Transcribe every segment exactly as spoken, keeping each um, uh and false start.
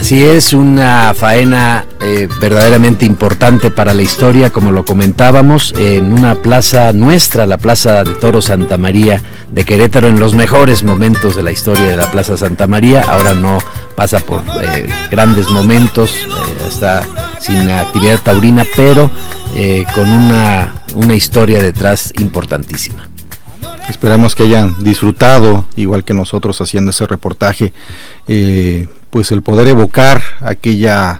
Así es, una faena eh, verdaderamente importante para la historia, como lo comentábamos, en una plaza nuestra, la Plaza de Toros Santa María de Querétaro, en los mejores momentos de la historia de la Plaza Santa María. Ahora no pasa por eh, grandes momentos, eh, está sin actividad taurina, pero eh, con una, una historia detrás importantísima. Esperamos que hayan disfrutado, igual que nosotros haciendo ese reportaje, eh, pues el poder evocar aquella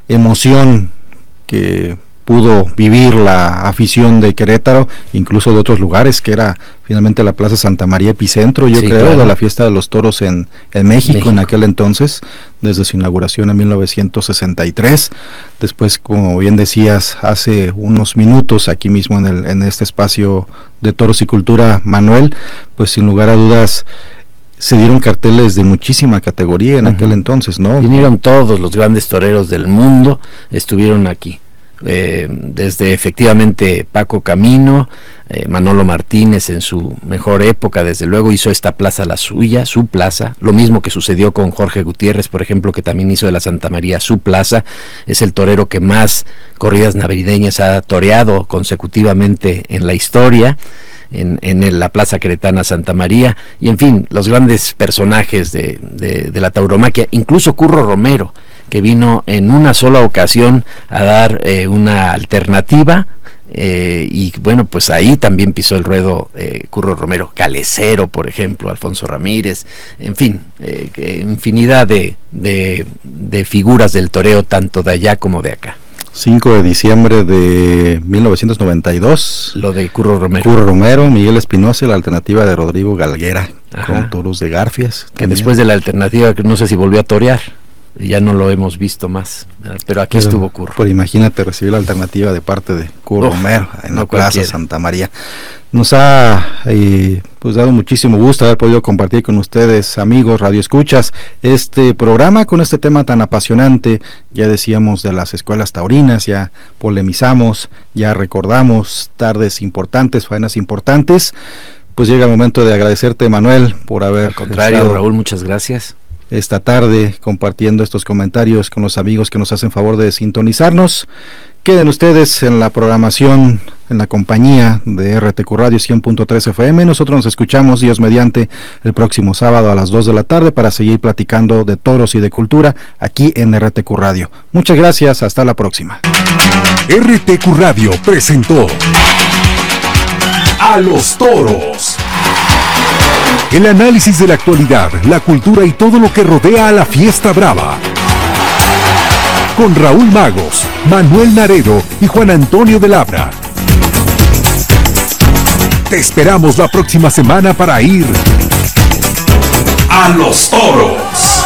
emoción que pudo vivir la afición de Querétaro, incluso de otros lugares, que era finalmente la Plaza Santa María epicentro, yo sí, creo, claro, de la fiesta de los toros en, en México, México en aquel entonces, desde su inauguración en mil novecientos sesenta y tres. Después, como bien decías hace unos minutos, aquí mismo en, el, en este espacio de Toros y Cultura, Manuel, pues sin lugar a dudas se dieron carteles de muchísima categoría en uh-huh. aquel entonces, ¿no? Vinieron todos los grandes toreros del mundo, estuvieron aquí. Eh, desde efectivamente Paco Camino, eh, Manolo Martínez en su mejor época, desde luego hizo esta plaza la suya, su plaza, lo mismo que sucedió con Jorge Gutiérrez, por ejemplo, que también hizo de la Santa María su plaza. Es el torero que más corridas navideñas ha toreado consecutivamente en la historia, en, en la Plaza Queretana Santa María, y en fin, los grandes personajes de, de, de la tauromaquia, incluso Curro Romero, que vino en una sola ocasión a dar eh, una alternativa, eh, y bueno, pues ahí también pisó el ruedo eh, Curro Romero, Calecero, por ejemplo, Alfonso Ramírez, en fin, eh, infinidad de, de, de figuras del toreo, tanto de allá como de acá. cinco de diciembre de mil novecientos noventa y dos. Lo de Curro Romero. Curro Romero, Miguel Espinosa, la alternativa de Rodrigo Galguera, ajá, con toros de Garfias. Que también, después de la alternativa, no sé si volvió a torear, ya no lo hemos visto más, pero aquí pero, estuvo Curro. Pero imagínate recibir la alternativa de parte de Curro Uf, Romero en no la Plaza cualquiera. Santa María. Nos ha eh, pues dado muchísimo gusto haber podido compartir con ustedes, amigos radioescuchas, este programa con este tema tan apasionante. Ya decíamos de las escuelas taurinas, ya polemizamos, ya recordamos tardes importantes, faenas importantes. Pues llega el momento de agradecerte, Manuel, por haber... Al contrario, estado... Raúl, muchas gracias. Esta tarde compartiendo estos comentarios con los amigos que nos hacen favor de sintonizarnos. Queden ustedes en la programación, en la compañía de R T Q Radio cien punto tres F M. Nosotros nos escuchamos, Dios mediante, el próximo sábado a las dos de la tarde para seguir platicando de toros y de cultura aquí en R T Q Radio. Muchas gracias, hasta la próxima. R T Q Radio presentó A los Toros. El análisis de la actualidad, la cultura y todo lo que rodea a la fiesta brava. Con Raúl Magos, Manuel Naredo y Juan Antonio de Labra. Te esperamos la próxima semana para ir a los toros.